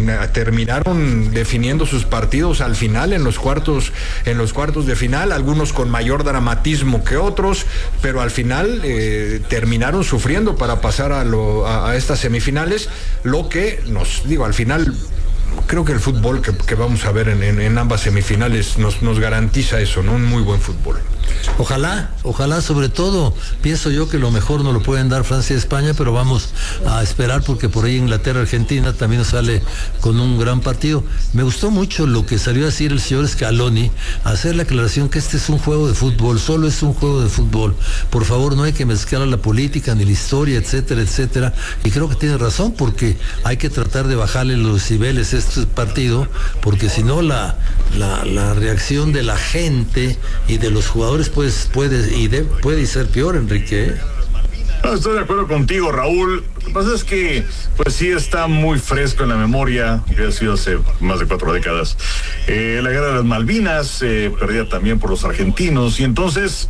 terminaron definiendo sus partidos al final en los cuartos de final, algunos con mayor dramatismo que otros, pero al final terminaron sufriendo para pasar a estas semifinales, lo que al final creo que el fútbol que vamos a ver en ambas semifinales nos garantiza eso, ¿no? Un muy buen fútbol. Ojalá, sobre todo, pienso yo que lo mejor no lo pueden dar Francia y España, pero vamos a esperar porque por ahí Inglaterra-Argentina también sale con un gran partido. Me gustó mucho lo que salió a decir el señor Scaloni, hacer la aclaración que este es un juego de fútbol, solo es un juego de fútbol. Por favor, no hay que mezclar la política ni la historia, etcétera, etcétera. Y creo que tiene razón porque hay que tratar de bajarle los decibeles a este partido, porque si no la reacción de la gente y de los jugadores puede ser peor, Enrique. No, estoy de acuerdo contigo, Raúl. Lo que pasa es que, pues sí, está muy fresco en la memoria, que ha sido hace más de 4 décadas. La guerra de las Malvinas, perdida también por los argentinos, y entonces,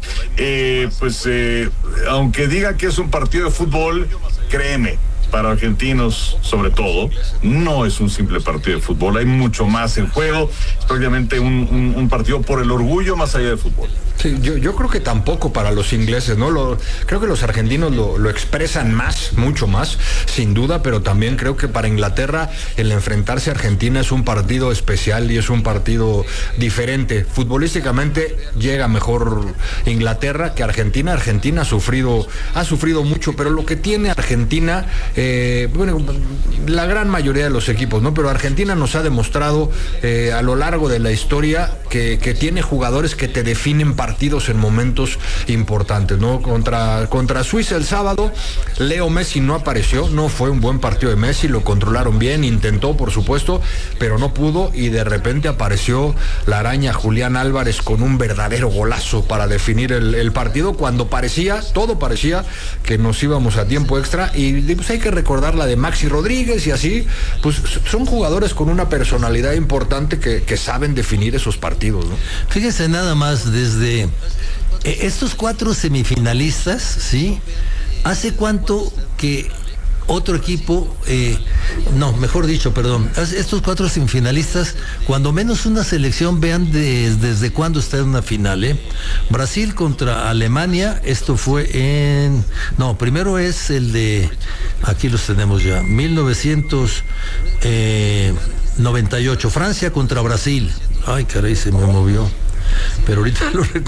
aunque diga que es un partido de fútbol, créeme, para argentinos sobre todo, no es un simple partido de fútbol, hay mucho más en juego, es prácticamente un partido por el orgullo más allá del fútbol. Sí, yo creo que tampoco para los ingleses, ¿no? Creo que los argentinos lo expresan mucho más, sin duda, pero también creo que para Inglaterra el enfrentarse a Argentina es un partido especial y es un partido diferente. Futbolísticamente llega mejor Inglaterra que Argentina. Argentina ha sufrido mucho, pero lo que tiene Argentina, la gran mayoría de los equipos, ¿no? Pero Argentina nos ha demostrado a lo largo de la historia que tiene jugadores que te definen partidos en momentos importantes, ¿no? Contra Suiza el sábado, Leo Messi no apareció, no fue un buen partido de Messi, lo controlaron bien, intentó por supuesto, pero no pudo, y de repente apareció la araña Julián Álvarez con un verdadero golazo para definir el partido, cuando todo parecía que nos íbamos a tiempo extra, y pues hay que recordar la de Maxi Rodríguez y así, pues son jugadores con una personalidad importante que saben definir esos partidos, ¿no? Fíjense nada más, desde estos 4 semifinalistas, ¿sí? ¿Hace cuánto que otro equipo, estos 4 semifinalistas, cuando menos una selección, vean desde cuándo está en una final, Brasil contra Alemania, esto fue primero es el de, aquí los tenemos ya, 1998, Francia contra Brasil. Ay, caray, se me movió. Pero ahorita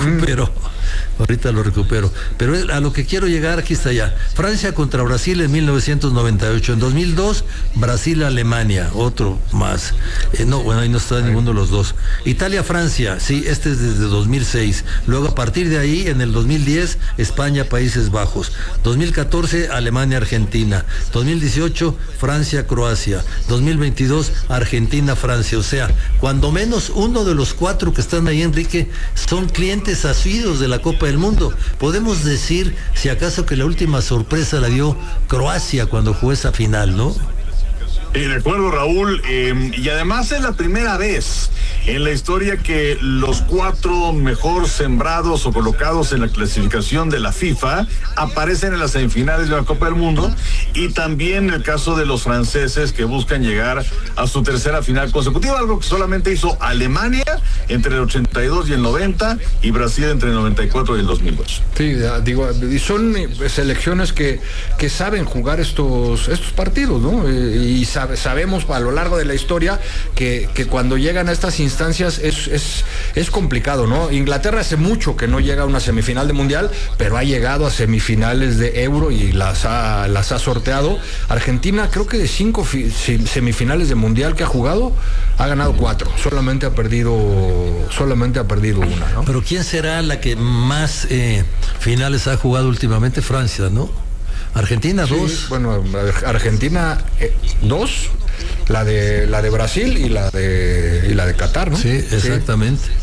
lo recupero. Pero a lo que quiero llegar, aquí está ya. Francia contra Brasil en 1998. En 2002, Brasil-Alemania, otro más. Ahí no está ninguno de los dos. Italia-Francia, sí, este es desde 2006. Luego, a partir de ahí, en el 2010, España-Países Bajos. 2014, Alemania-Argentina. 2018, Francia-Croacia. 2022, Argentina-Francia. O sea, cuando menos uno de los 4 que están ahí, Enrique, son clientes asiduos de la Copa del Mundo. Podemos decir, si acaso, que la última sorpresa la dio Croacia cuando jugó esa final, ¿no? De acuerdo, Raúl, y además es la primera vez en la historia que los 4 mejor sembrados o colocados en la clasificación de la FIFA aparecen en las semifinales de la Copa del Mundo, y también el caso de los franceses que buscan llegar a su tercera final consecutiva, algo que solamente hizo Alemania entre el 82 y el 90 y Brasil entre el 94 y el 2002. Sí, digo, y son selecciones que saben jugar estos partidos, ¿no? Y sabemos a lo largo de la historia que cuando llegan a estas instancias es complicado, ¿no? Inglaterra hace mucho que no llega a una semifinal de mundial, pero ha llegado a semifinales de Euro y las ha sorteado. Argentina, creo que de 5 semifinales de mundial que ha jugado, ha ganado 4, solamente ha perdido una, ¿no? Pero ¿quién será la que más finales ha jugado últimamente? Francia, ¿no? Argentina 2. Sí, bueno, Argentina 2, la de Brasil y la de Qatar, ¿no? Sí, exactamente.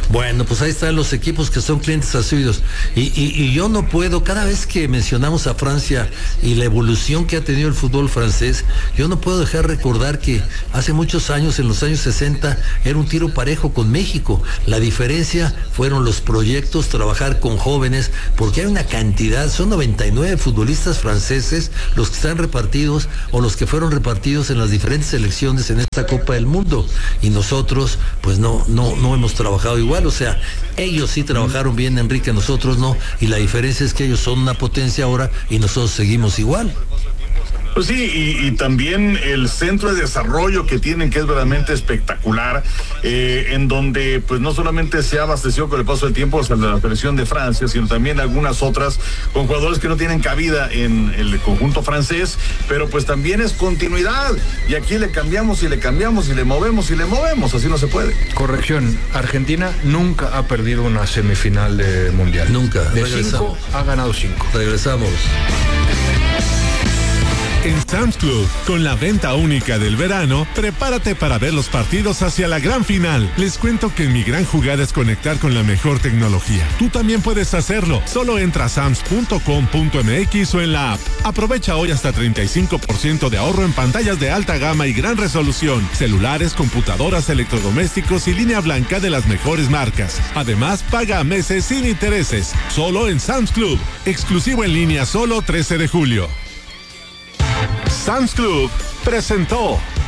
Bueno, pues ahí están los equipos que son clientes asiduos. Y yo no puedo, cada vez que mencionamos a Francia y la evolución que ha tenido el fútbol francés, yo no puedo dejar recordar que hace muchos años, en los años 60, era un tiro parejo con México. La diferencia fueron los proyectos, trabajar con jóvenes, porque hay una cantidad, son 99 futbolistas franceses los que están repartidos o los que fueron repartidos en las diferentes selecciones en esta Copa del Mundo. Y nosotros, pues no hemos trabajado igual. O sea, ellos sí trabajaron bien, Enrique, nosotros no, y la diferencia es que ellos son una potencia ahora y nosotros seguimos igual. Pues sí, y también el centro de desarrollo que tienen, que es verdaderamente espectacular, en donde pues no solamente se ha abastecido con el paso del tiempo hasta la selección de Francia, sino también algunas otras con jugadores que no tienen cabida en el conjunto francés, pero pues también es continuidad, y aquí le cambiamos y le cambiamos y le movemos y le movemos, así no se puede. Corrección, Argentina nunca ha perdido una semifinal de mundial. Nunca. De 5 ha ganado 5. Regresamos. En Sam's Club, con la venta única del verano, prepárate para ver los partidos hacia la gran final. Les cuento que mi gran jugada es conectar con la mejor tecnología. Tú también puedes hacerlo. Solo entra a sams.com.mx o en la app. Aprovecha hoy hasta 35% de ahorro en pantallas de alta gama y gran resolución, celulares, computadoras, electrodomésticos y línea blanca de las mejores marcas. Además, paga a meses sin intereses. Solo en Sam's Club. Exclusivo en línea solo 13 de julio. Sam's Club presentó